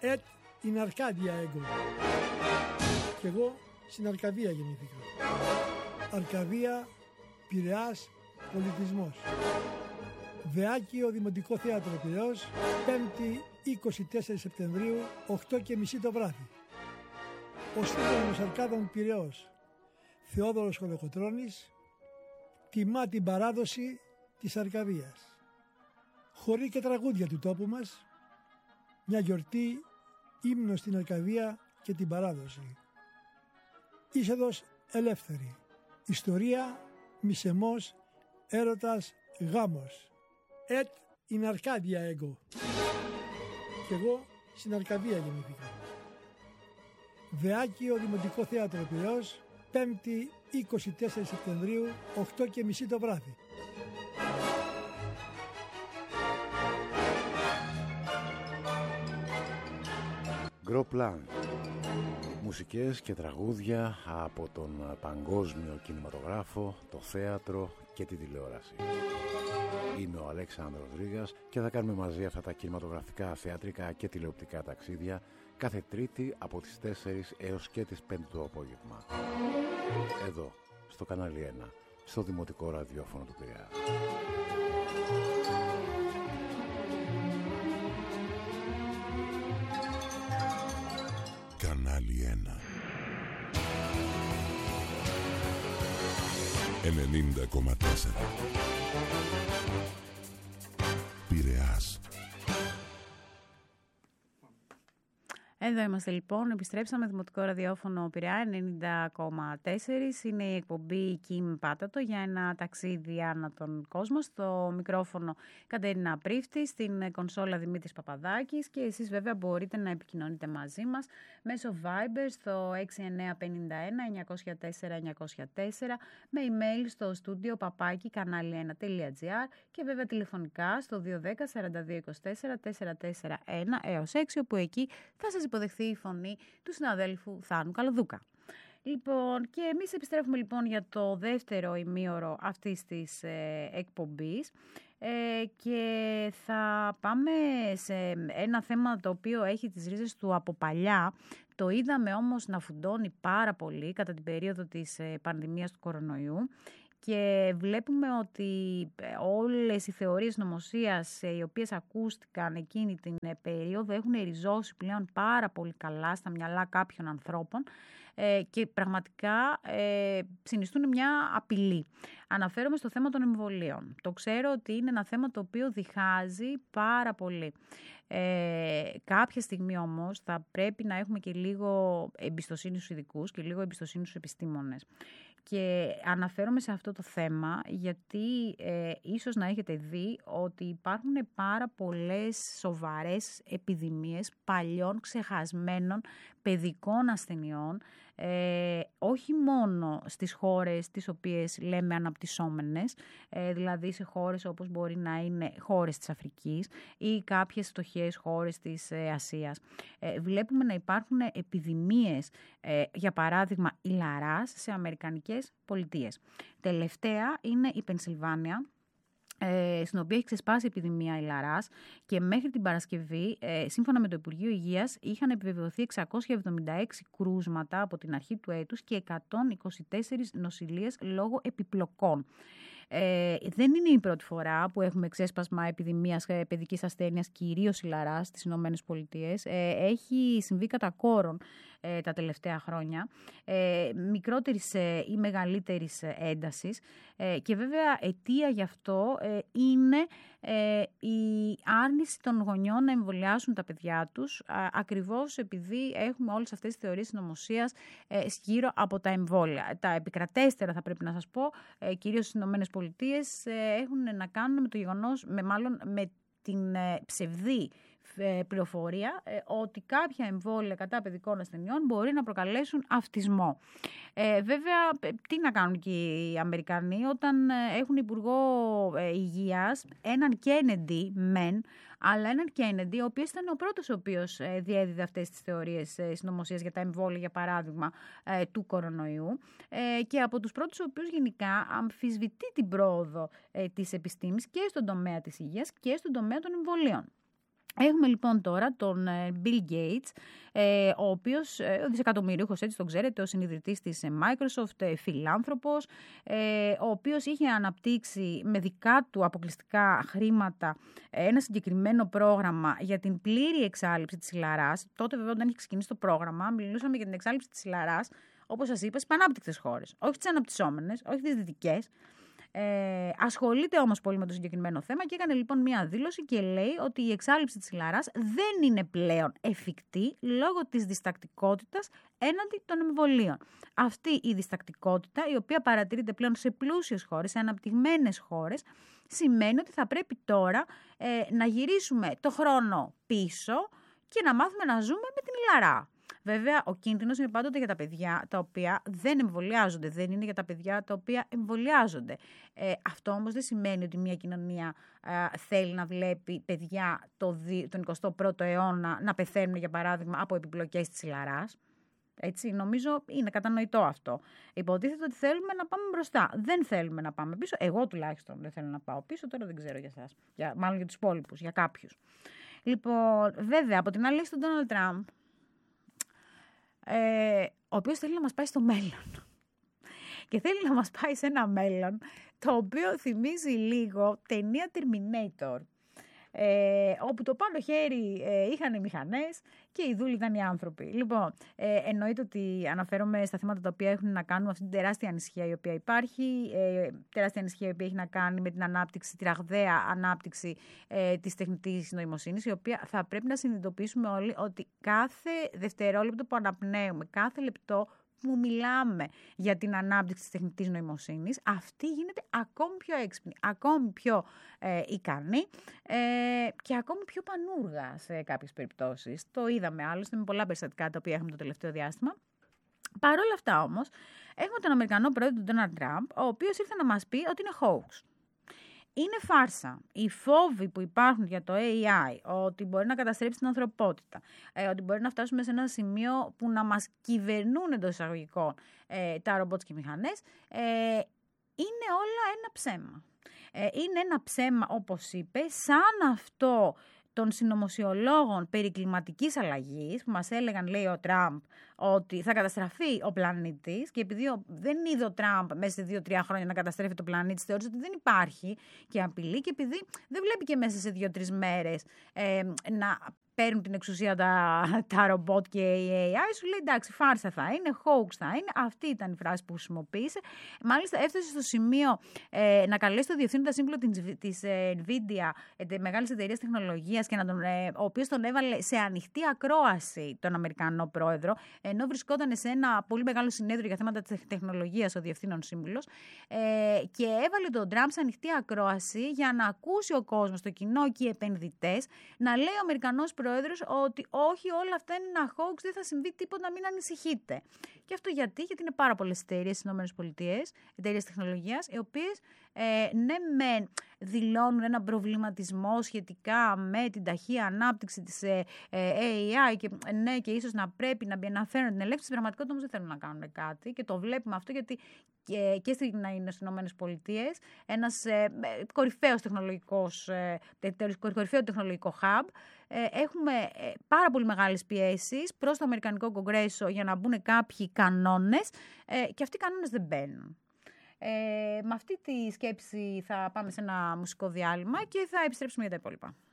είναι Αρκάντια Έγκο. Κι εγώ στην Αρκαδία γεννήθηκα. Αρκαδία, Πειραιάς, πολιτισμός. Βεάκιο Δημοτικό Θέατρο Πειραιώς, 5η 24 Σεπτεμβρίου, 8:30 το βράδυ. Ο σύγχρονος Αρκάδων Πειραιώς, Θεόδωρος Κολοκοτρώνης, τιμά την παράδοση της Αρκαδίας. Χωρί και τραγούδια του τόπου μας, μια γιορτή, ύμνο στην Αρκαδία και την παράδοση. Είσοδος ελεύθερη. Ιστορία, μισεμός, έρωτας, γάμος. Είναι Αρκάντια Έγκο. Κι εγώ στην Αρκαδία γεννήθηκα. Βεάκιο Δημοτικό Θέατρο Πειραιώς, 5η 24 Σεπτεμβρίου, 8:30 το βράδυ. Γκροπλάν. Μουσικές και τραγούδια από τον παγκόσμιο κινηματογράφο, το θέατρο και τη τηλεόραση. Είμαι ο Αλέξανδρος Ρήγας και θα κάνουμε μαζί αυτά τα κινηματογραφικά, θεατρικά και τηλεοπτικά ταξίδια κάθε Τρίτη από τις 4 έως και τις 5 το απόγευμα. Εδώ, στο κανάλι 1, στο Δημοτικό Ραδιόφωνο του Πειραιά. Κανάλι 1 90,4 Πειραιάς. Εδώ είμαστε λοιπόν, επιστρέψαμε Δημοτικό Ραδιόφωνο Πειραιά 90,4. Είναι η εκπομπή Kim Πάτατο για ένα ταξίδι ανά τον κόσμο. Στο μικρόφωνο Κατερίνα Πρίφτη, στην κονσόλα Δημήτρης Παπαδάκης και εσείς βέβαια μπορείτε να επικοινωνείτε μαζί μας μέσω Viber στο 6951-904-904, με email στο στούντιο papaki-kanali1.gr και βέβαια τηλεφωνικά στο 210-4224-441 έως 6, όπου εκεί θα σας υποδεχθεί η φωνή του συναδέλφου Θάνου Καλοδούκα. Λοιπόν, και εμείς επιστρέφουμε λοιπόν για το δεύτερο ημίωρο αυτής της εκπομπής και θα πάμε σε ένα θέμα το οποίο έχει τις ρίζες του από παλιά. Το είδαμε όμως να φουντώνει πάρα πολύ κατά την περίοδο της πανδημίας του κορονοϊού. Και βλέπουμε ότι όλες οι θεωρίες νομοσίας οι οποίες ακούστηκαν εκείνη την περίοδο έχουν ριζώσει πλέον πάρα πολύ καλά στα μυαλά κάποιων ανθρώπων και πραγματικά συνιστούν μια απειλή. Αναφέρομαι στο θέμα των εμβολίων. Το ξέρω ότι είναι ένα θέμα το οποίο διχάζει πάρα πολύ. Κάποια στιγμή όμως θα πρέπει να έχουμε και λίγο εμπιστοσύνη στους ειδικούς και λίγο εμπιστοσύνη στους επιστήμονες. Και αναφέρομαι σε αυτό το θέμα γιατί ίσως να έχετε δει ότι υπάρχουν πάρα πολλές σοβαρές επιδημίες παλιών ξεχασμένων παιδικών ασθενειών, όχι μόνο στις χώρες τις οποίες λέμε αναπτυσσόμενες, δηλαδή σε χώρες όπως μπορεί να είναι χώρες της Αφρικής ή κάποιες φτωχές χώρες της Ασίας. Βλέπουμε να υπάρχουν επιδημίες, για παράδειγμα η λαράς σε Αμερικανικές πολιτείες. Τελευταία είναι η Πενσιλβάνια, στην οποία έχει ξεσπάσει η επιδημία η λαράς και μέχρι την Παρασκευή, σύμφωνα με το Υπουργείο Υγείας, είχαν επιβεβαιωθεί 676 κρούσματα από την αρχή του έτους και 124 νοσηλίες λόγω επιπλοκών. Δεν είναι η πρώτη φορά που έχουμε ξέσπασμα επιδημίας παιδικής ασθένειας, κυρίως η λαράς στις Ηνωμένες Πολιτείες. Έχει συμβεί κατά κόρον τα τελευταία χρόνια, μικρότερης ή μεγαλύτερης έντασης, και βέβαια αιτία γι' αυτό είναι η άρνηση των γονιών να εμβολιάσουν τα παιδιά τους, ακριβώς επειδή έχουμε όλες αυτές τις θεωρίες συνωμοσίας γύρω από τα εμβόλια. Τα επικρατέστερα, θα πρέπει να σας πω, κυρίως στις Ηνωμένες Πολιτείες, έχουν να κάνουν με το γεγονός, με την ψευδή πληροφορία ότι κάποια εμβόλια κατά παιδικών ασθενειών μπορεί να προκαλέσουν αυτισμό. Βέβαια, τι να κάνουν και οι Αμερικανοί όταν έχουν υπουργό υγείας έναν Κέννεντι μεν, αλλά έναν Κέννεντι ο οποίος ήταν ο πρώτος ο οποίος διέδιδε αυτές τις θεωρίες συνωμοσίας για τα εμβόλια, για παράδειγμα, του κορονοϊού, και από τους πρώτους ο οποίος γενικά αμφισβητεί την πρόοδο της επιστήμης και στον τομέα της υγείας και στον τομέα των εμβολίων. Έχουμε λοιπόν τώρα τον Bill Gates, ο οποίος, ο δισεκατομμυρίουχος, έτσι τον ξέρετε, ο συνιδρυτής της Microsoft, φιλάνθρωπος, ο οποίος είχε αναπτύξει με δικά του αποκλειστικά χρήματα ένα συγκεκριμένο πρόγραμμα για την πλήρη εξάλειψη της χιλαράς. Τότε βέβαια όταν είχε ξεκινήσει το πρόγραμμα, μιλούσαμε για την εξάλειψη της χιλαράς, όπως σας είπα, στις πανάπτυκτες χώρες, όχι τις αναπτυσσόμενες, όχι τις δυτικές. Ασχολείται όμως πολύ με το συγκεκριμένο θέμα και έκανε λοιπόν μία δήλωση και λέει ότι η εξάλειψη της χιλαράς δεν είναι πλέον εφικτή λόγω της διστακτικότητας έναντι των εμβολίων. Αυτή η διστακτικότητα, η οποία παρατηρείται πλέον σε πλούσιες χώρες, σε αναπτυγμένες χώρες, σημαίνει ότι θα πρέπει τώρα να γυρίσουμε το χρόνο πίσω και να μάθουμε να ζούμε με την χιλαρά. Βέβαια, ο κίνδυνος είναι πάντοτε για τα παιδιά τα οποία δεν εμβολιάζονται. Δεν είναι για τα παιδιά τα οποία εμβολιάζονται. Αυτό όμως δεν σημαίνει ότι μια κοινωνία θέλει να βλέπει παιδιά τον 21ο αιώνα να πεθαίνουν, για παράδειγμα, από επιπλοκές της χιλαράς. Έτσι, νομίζω είναι κατανοητό αυτό. Υποτίθεται ότι θέλουμε να πάμε μπροστά. Δεν θέλουμε να πάμε πίσω. Εγώ τουλάχιστον δεν θέλω να πάω πίσω. Τώρα δεν ξέρω για εσάς. Μάλλον για τους υπόλοιπους, για κάποιους. Λοιπόν, βέβαια, από την άλλη στον Ντόναλντ Τραμπ, ο οποίος θέλει να μας πάει στο μέλλον. Και θέλει να μας πάει σε ένα μέλλον το οποίο θυμίζει λίγο ταινία Terminator, όπου το πάνω χέρι είχαν οι μηχανές και οι δούλοι ήταν οι άνθρωποι. Λοιπόν, εννοείται ότι αναφέρομαι στα θέματα τα οποία έχουν να κάνουν με αυτήν την τεράστια ανησυχία η οποία υπάρχει, τεράστια ανησυχία η οποία έχει να κάνει με την ανάπτυξη, τη ραγδαία ανάπτυξη της τεχνητής νοημοσύνης, η οποία θα πρέπει να συνειδητοποιήσουμε όλοι ότι κάθε δευτερόλεπτο που αναπνέουμε, κάθε λεπτό που μιλάμε για την ανάπτυξη της τεχνητής νοημοσύνης, αυτή γίνεται ακόμη πιο έξυπνη, ακόμη πιο ικανή και ακόμη πιο πανούργα σε κάποιες περιπτώσεις. Το είδαμε άλλωστε με πολλά περιστατικά τα οποία έχουμε το τελευταίο διάστημα. Παρ' όλα αυτά όμως, έχουμε τον Αμερικανό πρόεδρο, τον Ντόναλντ Τραμπ, ο οποίος ήρθε να μας πει ότι είναι hoax. Είναι φάρσα. Οι φόβοι που υπάρχουν για το AI, ότι μπορεί να καταστρέψει την ανθρωπότητα, ότι μπορεί να φτάσουμε σε ένα σημείο που να μας κυβερνούν εντός εισαγωγικών τα ρομπότ και οι μηχανές, είναι όλα ένα ψέμα. Είναι ένα ψέμα, όπως είπε, σαν αυτό των συνωμοσιολόγων περί κλιματικής αλλαγής, που μας έλεγαν, λέει ο Τραμπ, ότι θα καταστραφεί ο πλανήτης, και επειδή δεν είδε ο Τραμπ μέσα σε 2-3 χρόνια να καταστρέφει το πλανήτη, θεώρησε ότι δεν υπάρχει και απειλεί, και επειδή δεν βλέπει και μέσα σε 2-3 μέρες να παίρνουν την εξουσία τα ρομπότ και η AI, σου λέει εντάξει, φάρσα θα είναι, hoax θα είναι. Αυτή ήταν η φράση που χρησιμοποίησε. Μάλιστα έφτασε στο σημείο να καλέσει το διευθύνοντα σύμβουλο της NVIDIA, μεγάλης εταιρείας τεχνολογίας, και ο οποίος τον έβαλε σε ανοιχτή ακρόαση τον Αμερικανό πρόεδρο, ενώ βρισκόταν σε ένα πολύ μεγάλο συνέδριο για θέματα της τεχνολογίας ο διευθύνων σύμβουλος, και έβαλε τον Τραμπ σε ανοιχτή ακρόαση για να ακούσει ο κόσμος, το κοινό και οι επενδυτές, να λέει ο Αμερικανός πρόεδρος ότι όχι, όλα αυτά είναι ένα hoax, δεν θα συμβεί τίποτα, μην ανησυχείτε. Και αυτό γιατί είναι πάρα πολλές εταιρείες στις ΗΠΑ, εταιρείες τεχνολογίας, οι οποίες ναι μεν δηλώνουν ένα προβληματισμό σχετικά με την ταχεία ανάπτυξη της AI και ναι, και ίσως να πρέπει να αναφέρουν την ελεύθερη, στην πραγματικότητα όμως δεν θέλουν να κάνουν κάτι, και το βλέπουμε αυτό γιατί και στις ΗΠΑ ένας κορυφαίο τεχνολογικό hub, έχουμε πάρα πολύ μεγάλες πιέσεις προς το Αμερικανικό Κογκρέσο για να μπουν κάποιοι κανόνες, και αυτοί οι κανόνες δεν μπαίνουν. Με αυτή τη σκέψη θα πάμε σε ένα μουσικό διάλειμμα και θα επιστρέψουμε για τα υπόλοιπα.